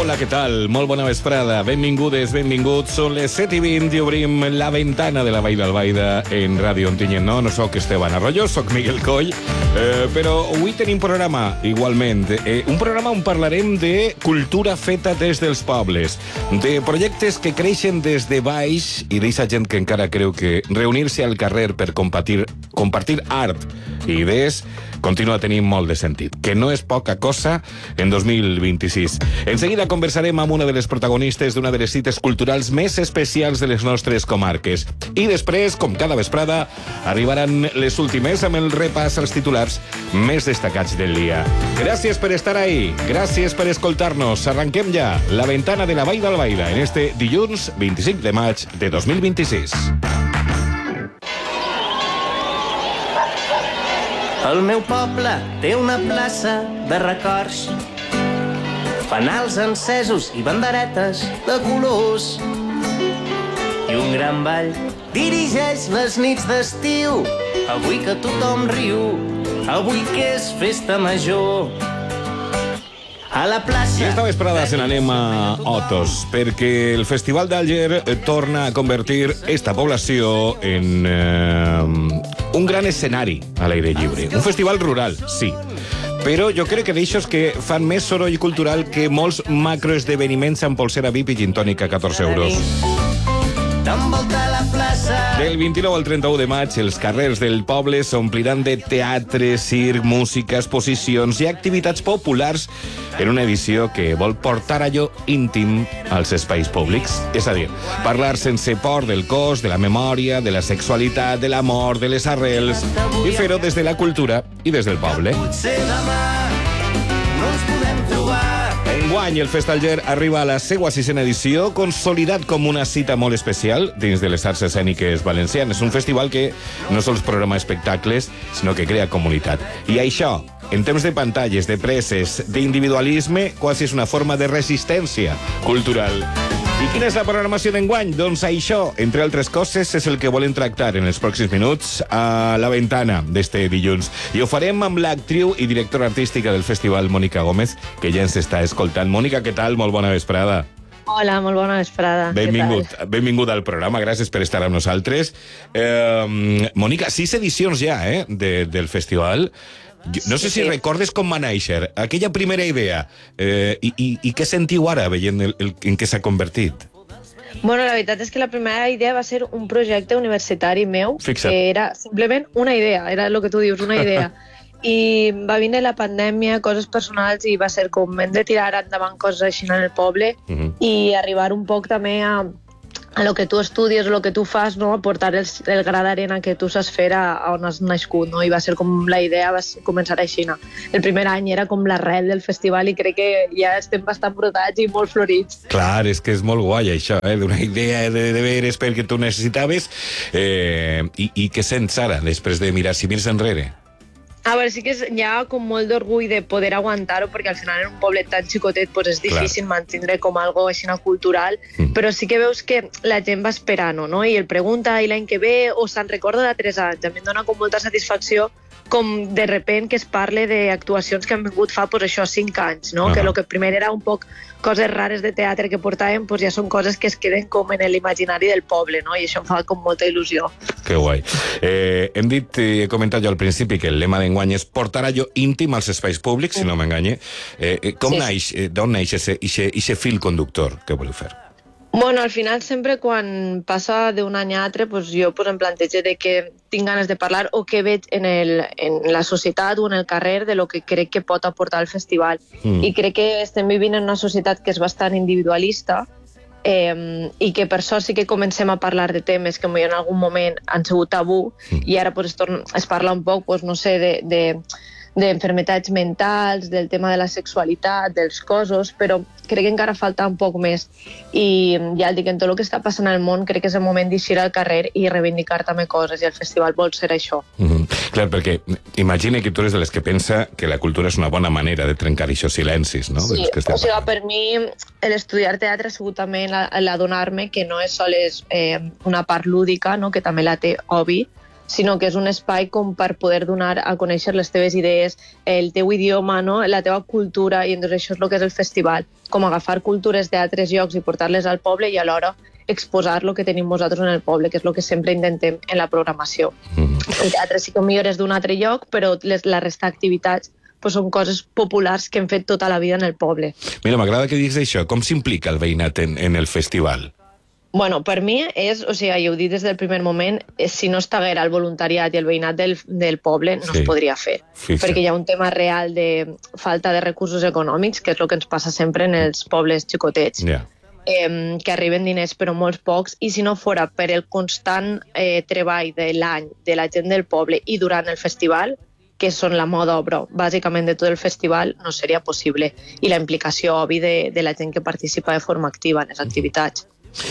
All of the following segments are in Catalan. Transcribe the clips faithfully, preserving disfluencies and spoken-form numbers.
Hola, què tal? Molt bona vesprada. Benvingudes, benvinguts. Són les set i vint i obrim la ventana de la Vall d'Albaida en Ràdio Ontinyent. No, no soc Esteban Arroyo, soc Miguel Coll, eh, però avui tenim programa, igualment. Eh, un programa on parlarem de cultura feta des dels pobles, de projectes que creixen des de baix i d'eixa gent que encara creu que reunir-se al carrer per compartir, compartir art i idees continua tenint molt de sentit, que no és poca cosa en dos mil vint-i-sis. En seguida conversarem amb una de les protagonistes d'una de les cites culturals més especials de les nostres comarques. I després, com cada vesprada, arribaran les últimes amb el repàs als titulars més destacats del dia. Gràcies per estar ahí, gràcies per escoltar-nos. Arranquem ja la ventana de la Vall d'Albaida en este dilluns vint-i-cinc de maig de dos mil vint-i-sis. El meu poble té una plaça de records, fanals encesos i banderetes de colors, i un gran ball dirigeix les nits d'estiu. Avui que tothom riu, avui que és festa major, a la plaça... I esta vesprada se n'anem a Otos, perquè el Festival d'Àlger torna a convertir esta població en eh, un gran escenari a l'aire lliure. Un festival rural, sí, però jo crec que d'aixòs que fan més soroll cultural que molts macroesdeveniments amb polsera V I P i gin tònic a catorze euros. Del vint-i-nou al trenta-u de maig, els carrers del poble s'ompliran de teatre, circ, música, exposicions i activitats populars en una edició que vol portar allò íntim als espais públics. És a dir, parlar sense por del cos, de la memòria, de la sexualitat, de l'amor, de les arrels, i fer-ho des de la cultura i des del poble. Enguany, el Festalger arriba a la seva sisena edició, consolidat com una cita molt especial dins de les arts escèniques valencianes. Un festival que no sols programa espectacles, sinó que crea comunitat. I això, en temps de pantalles, de presses, d'individualisme, quasi és una forma de resistència cultural. I quina és la programació d'enguany? Doncs això, entre altres coses, és el que volem tractar en els pròxims minuts a la ventana d'este dilluns. I ho farem amb l'actriu i directora artística del festival, Mònica Gómez, que ja ens està escoltant. Mònica, què tal? Molt bona vesprada. Hola, molt bona vesprada. Benvingut, benvingut al programa, gràcies per estar amb nosaltres. Eh, Mònica, sis edicions ja, eh, de, del festival. No sé si recordes com va néixer aquella primera idea eh, i, i, i què sentiu ara veient el, el, en què s'ha convertit? Bueno, la veritat és que la primera idea va ser un projecte universitari meu. Fixa't. Que era simplement una idea, era el que tu dius, una idea. I va vindre la pandèmia, coses personals, i va ser com hem de tirar endavant coses així en el poble uh -huh. i arribar un poc també a a lo que tu estudies, a lo que tu fas, no? Aportar el, el gra d'arena que tu saps fer a, a on has nascut, no? I va ser com la idea, va començar així, no? El primer any era com l'arrel del festival i crec que ja estem bastant brotats i molt florits. Clar, és que és molt guai això, eh? D'una idea de, de veres perquè tu necessitaves eh, i, i què sents ara, després de mirar, si mires enrere? A veure, sí que és, hi ha com molt d'orgull de poder aguantar-ho, perquè al final en un poble tan xicotet pues és difícil Clar. Mantindre com algo així cultural, mm. però sí que veus que la gent va esperant-ho, no? I el pregunta, i l'any que ve, o se'n recorda de tres anys. A mi em dona com molta satisfacció com de repent que es parle d'actuacions que han vingut fa, pues això, cinc anys, no? Uh -huh. Que el que primer era un poc coses rares de teatre que portàvem, pues ja són coses que es queden com en l'imaginari del poble, no? I això em fa com molta il·lusió. Que guai. Eh, hem dit, he comentat jo al principi, que el lema d'enguany és portar allò íntim als espais públics, si no m'enganye. Eh, com sí. naix, eh, d'on naix aquest fil conductor que voleu fer? Bueno, al final sempre quan passa d'un any a altre, pues, jo pues, em plantejo de que tinc ganes de parlar o que veig en, el, en la societat o en el carrer de lo que crec que pot aportar el festival. Mm. I crec que estem vivint en una societat que és bastant individualista eh, i que per això sí que comencem a parlar de temes que en algun moment han sigut tabú mm. i ara pues, es, torna, es parla un poc, pues, no sé, de... de d'enfermetats mentals, del tema de la sexualitat, dels cossos, però crec que encara falta un poc més. I ja el dic, en tot el que està passant al món, crec que és el moment d'eixir al carrer i reivindicar també coses, i el festival vol ser això. Mm-hmm. Clar, perquè imagina que tu eres de les que pensa que la cultura és una bona manera de trencar aquests silencis, no? Sí, que o sigui, per mi l'estudiar teatre ha sigut també l'adonar-me que no és sols eh, una part lúdica, no? Que també la té, obvi, sinó que és un espai com per poder donar a conèixer les teves idees, el teu idioma, no? La teva cultura, i doncs això és el que és el festival, com agafar cultures d'altres llocs i portar-les al poble i alhora exposar el que tenim nosaltres en el poble, que és el que sempre intentem en la programació. Mm. El teatre sí que millor és d'un altre lloc, però les, la resta d'activitats pues, són coses populars que hem fet tota la vida en el poble. Mira, m'agrada que diguis això. Com s'implica el veïnat en, en el festival? Bueno, per mi és, o sigui, jo ho dic des del primer moment, és, si no estiguera el voluntariat i el veïnat del, del poble, no sí. es podria fer. Fixa. Perquè hi ha un tema real de falta de recursos econòmics, que és el que ens passa sempre en els pobles xicotets, yeah. eh, que arriben diners però molts pocs, i si no fora per el constant eh, treball de l'any de la gent del poble i durant el festival, que són la mà d'obra, bàsicament de tot el festival, no seria possible. I la implicació, obvi, de, de la gent que participa de forma activa en les activitats.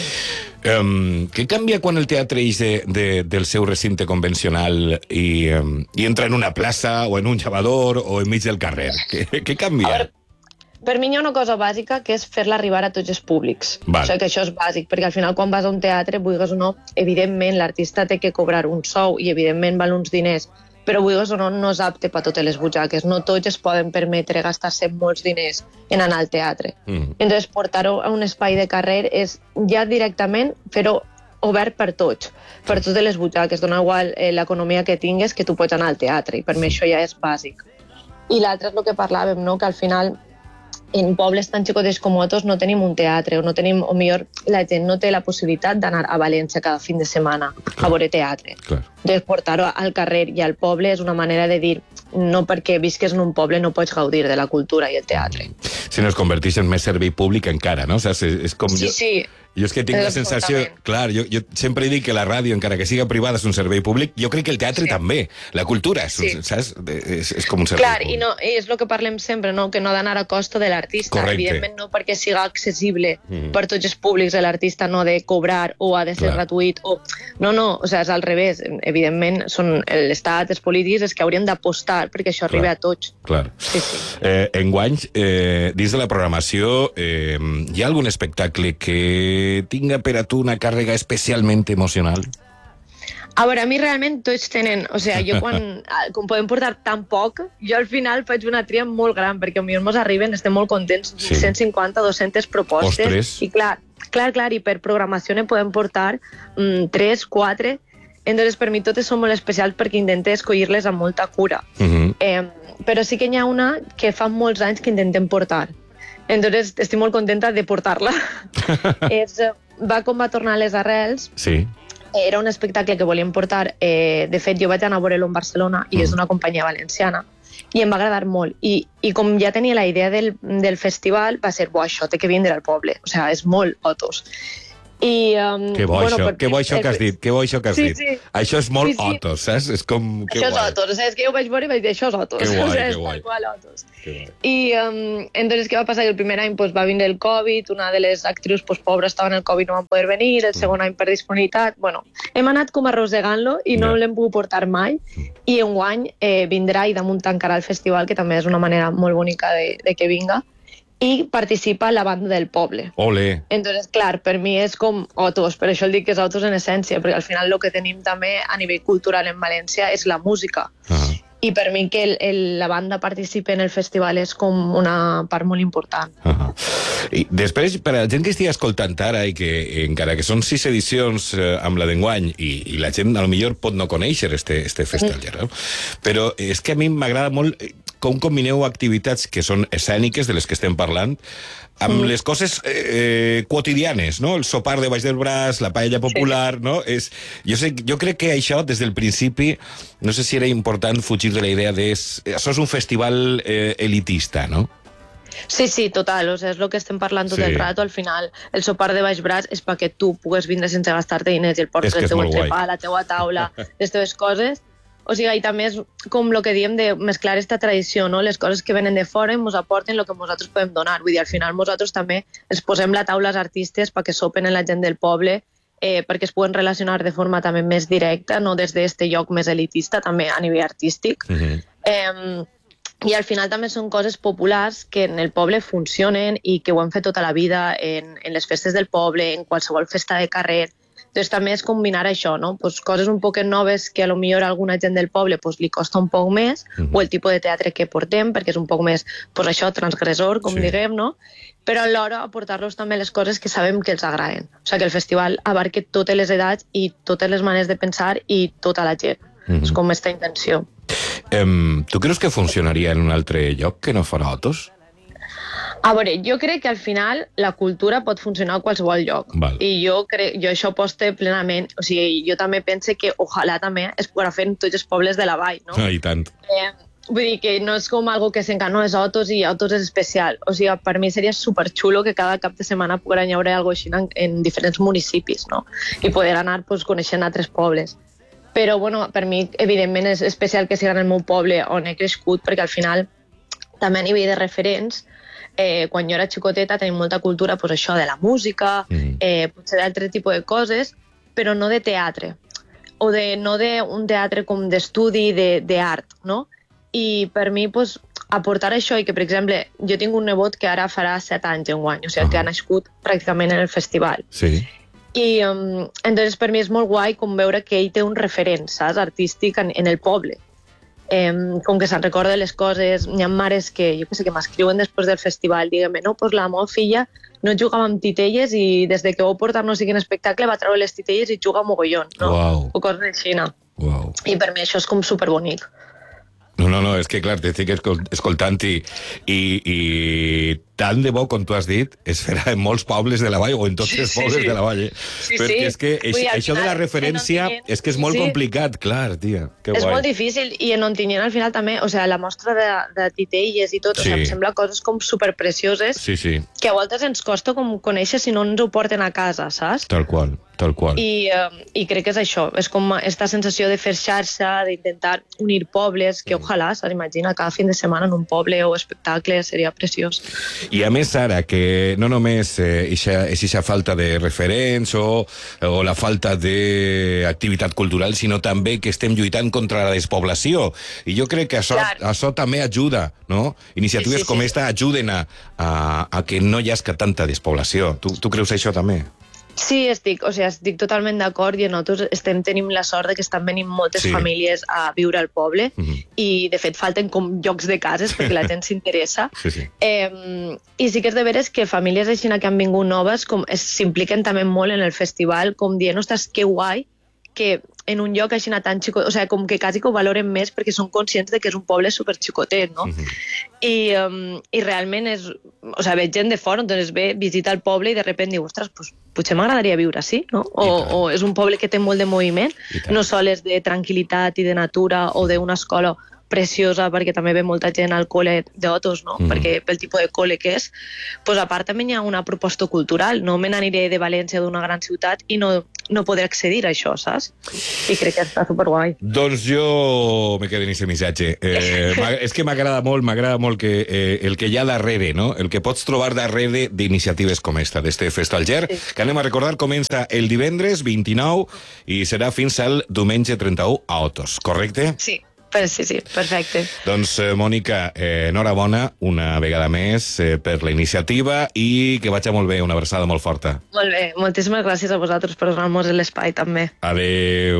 Um, què canvia quan el teatre ix de, de, del seu recinte convencional i, um, i entra en una plaça o en un llavador o enmig del carrer? Què, què canvia? A veure, per mi hi ha una cosa bàsica que és fer-la arribar a tots els públics. Val. O sigui que això és bàsic, perquè al final quan vas a un teatre, vulguis o no, evidentment l'artista té que cobrar un sou i evidentment val uns diners, però vulguis o no, no és apte per totes les butxaques. No tots es poden permetre gastar-se molts diners en anar al teatre. Mm. Entonces, portar-ho a un espai de carrer és ja directament fer-ho obert per tots, per totes les butxaques. Dona igual eh, l'economia que tingues, que tu pots anar al teatre, i per mi això ja és bàsic. I l'altre és el que parlàvem, no? Que al final en pobles tan xicotets com Otos no tenim un teatre, o no tenim, o millor la gent no té la possibilitat d'anar a València cada fin de setmana a veure teatre. Clar. Doncs portar-ho al carrer i al poble és una manera de dir no perquè visques en un poble no pots gaudir de la cultura i el teatre. Si no es converteix en més servei públic encara, no? O sigui, és com sí, jo... sí. Jo és que tinc la sensació... Clar, jo, jo sempre dic que la ràdio, encara que siga privada, és un servei públic. Jo crec que el teatre sí. també. La cultura, és, sí. saps? És, és com un servei clar, públic. I no, és el que parlem sempre, no? Que no ha d'anar a costa de l'artista. Correcte. Evidentment no perquè siga accessible mm. per tots els públics, l'artista no ha de cobrar o ha de ser clar. gratuït. O... No, no, o sigui, és al revés. Evidentment són l'Estat, els polítics, els que haurien d'apostar perquè això arribi a tots. Clar. Sí, sí. Eh, enguany, eh, dins de la programació, eh, hi ha algun espectacle que tinga per a tu una càrrega especialment emocional? A veure, a mi realment tots tenen... O sigui, jo quan com podem portar tan poc, jo al final faig una tria molt gran, perquè potser ens arriben, estem molt contents, sí. cent cinquanta, dues-centes propostes. Ostres. I clar, clar, clar, i per programació ne podem portar mm, tres, quatre... Entonces, per mi totes són molt especials perquè intentem escollir-les amb molta cura. Uh-huh. eh, però sí que hi ha una que fa molts anys que intentem portar. Entonces, estic molt contenta de portar-la. és, va com va tornar a les arrels. Sí. Era un espectacle que volíem portar. Eh, de fet, jo vaig anar a veure-lo en Barcelona i uh-huh. és d'una companyia valenciana. I em va agradar molt. I, i com ja tenia la idea del, del festival, va ser, buah, això té que vindre al poble. O sigui, és molt Otos. I, um, que bo, bueno, això, que bo això que has dit, que bo això que has sí, dit. Sí. Això és molt sí, sí. Otos, saps? És com... Això és Otos, o sigui, és que jo ho vaig veure i vaig dir, això és Otos. Que guai, o sigui, que guai. Qual Otos. Que guai. I um, entonces, què va passar? Que el primer any pues, va vindre el Covid, una de les actrius pues, pobres estava en el Covid, no van poder venir, el segon mm. any per disponibilitat... Bueno, hem anat com arrossegant-lo i no yeah. l'hem pogut portar mai, i enguany eh, vindrà i damunt tancarà el festival, que també és una manera molt bonica de, de que vinga, i participa la banda del poble. Ole! Entonces, clar, per mi és com Otos, per això el dic que és Otos en essència, perquè al final el que tenim també a nivell cultural en València és la música. Uh-huh. I per mi que el, el, la banda participi en el festival és com una part molt important. Uh-huh. I després, per a la gent que estigui escoltant ara i que encara que són sis edicions eh, amb la d'enguany i, i la gent potser pot no conèixer este, este festival, mm. però és que a mi m'agrada molt com combineu activitats que són escèniques, de les que estem parlant, amb mm. les coses eh, quotidianes, no? El sopar de baix del braç, la paella popular, sí. no? És, jo, sé, jo crec que això, des del principi, no sé si era important fugir de la idea de... Això és un festival eh, elitista, no? Sí, sí, total, o sigui, és el que estem parlant tot sí. el rato, al final el sopar de baix braç és perquè tu pugues vindre sense gastar-te diners i el portes el teu entrepà, la teua taula, les teves coses. O sigui, i també és com el que diem de mesclar esta tradició, no? Les coses que venen de fora ens aporten el que nosaltres podem donar. Vull dir, al final nosaltres també els posem la taula als artistes perquè sopen en la gent del poble, eh, perquè es puguen relacionar de forma també més directa, no des d'este lloc més elitista, també a nivell artístic. Uh-huh. eh, I al final també són coses populars que en el poble funcionen i que ho hem fet tota la vida en, en les festes del poble, en qualsevol festa de carrer. Entonces també és combinar això, no? Pues coses un poc noves que a lo millor a alguna gent del poble pues, li costa un poc més, uh-huh. o el tipus de teatre que portem, perquè és un poc més, pues això, transgressor, com sí. diguem, no? Però alhora aportar-los també les coses que sabem que els agraden. O sigui, que el festival abarque totes les edats i totes les maneres de pensar i tota la gent. Uh-huh. És com aquesta intenció. Um, tu creus que funcionaria en un altre lloc que no fora Otos? A veure, jo crec que al final la cultura pot funcionar a qualsevol lloc. Val. I jo, crec, jo això aposte plenament. O sigui, jo també pense que ojalà també es podrà fer en tots els pobles de la vall, no? Ah, i tant. Eh, vull dir que no és com algo que s'enca, no és Otos i Otos és especial. O sigui, per mi seria superxulo que cada cap de setmana poguera haure alguna cosa així en, en diferents municipis, no? I poder anar pues, coneixent altres pobles. Però, bueno, per mi, evidentment, és especial que sigui en el meu poble on he crescut, perquè al final també a nivell de referents, eh, quan jo era xicoteta tenim molta cultura, pues, això de la música, mm. eh, potser d'altre tipus de coses, però no de teatre, o de, no d'un teatre com d'estudi d'art, no? I per mi, pues, aportar això i que, per exemple, jo tinc un nebot que ara farà set anys enguany, o sigui, uh-huh. que ha nascut pràcticament en el festival. Sí. I um, entonces per mi és molt guai com veure que ell té un referent, saps, artístic en, en el poble. Eh, com que se'n recorda les coses, hi ha mares que, jo que sé, que m'escriuen després del festival, diguem-me, no, pues la meva filla no jugava amb titelles i des de que ho portar no sigui un espectacle va treure les titelles i juga mogollon, no? Wow. O coses així, no? Wow. I per mi això és com superbonic. No, no, no, és que clar, t'estic escoltant i, i, i tant de bo, com tu has dit, es farà en molts pobles de la vall o en tots sí, els pobles sí, sí. de la vall. Eh? Sí, perquè sí. és que eix, Ui, això de la referència no és que és molt sí. complicat, clar, tia. Que és guai. molt difícil i en Ontinyent al final també, o sigui, la mostra de, de titelles i tot, sí. o sigui, em sembla coses com superprecioses sí, sí. que a voltes ens costa com conèixer si no ens ho porten a casa, saps? Tal qual. Tal qual. I, uh, I crec que és això, és com aquesta sensació de fer xarxa, d'intentar unir pobles, que ojalà, s'imagina, cada fin de setmana en un poble o espectacle, seria preciós. I a més ara, que no només eh, és aquesta falta de referents o, o la falta d'activitat cultural, sinó també que estem lluitant contra la despoblació. I jo crec que això, això també ajuda, no? Iniciatives sí, sí, com sí. esta ajuden a, a, a que no hi hagi tanta despoblació. Tu, tu creus això també? Sí, estic, o sigui, estic totalment d'acord i nosaltres estem tenint la sort de que estan venint moltes sí. famílies a viure al poble mm-hmm. i, de fet, falten com llocs de cases perquè la gent s'interessa. Sí, sí. Eh, I sí que és de veres que famílies així que han vingut noves s'impliquen també molt en el festival, com dient, ostres, que guai que en un lloc així tan xicot, o sigui, com que quasi que ho valoren més perquè són conscients de que és un poble superxicotet, no? Mm-hmm. I, um, I realment és... O sigui, veig gent de fora, doncs ve, visita el poble i de sobte diu, ostres, pues, potser m'agradaria viure així, no? O, o és un poble que té molt de moviment, no sols de tranquil·litat i de natura o d'una escola preciosa, perquè també ve molta gent al col·le d'Otos, no? Mm. Perquè pel tipus de col·le que és, pues a part també hi ha una proposta cultural, no me n'aniré de València d'una gran ciutat i no, no poder accedir a això, saps? I crec que està superguai. Doncs jo me quedo en aquest missatge. Eh, és que m'agrada molt, m'agrada molt que, eh, el que hi ha darrere, no? El que pots trobar darrere d'iniciatives com esta, d'este Festalger, sí. que anem a recordar comença el divendres vint-i-nou i serà fins al diumenge trenta-u a Otos, correcte? Sí. Sí, sí, perfecte. Doncs, eh, Mònica, eh, enhorabona una vegada més eh, per la iniciativa i que vagi molt bé, una abraçada molt forta. Molt bé, moltíssimes gràcies a vosaltres per donar-nos l'espai també. Adéu.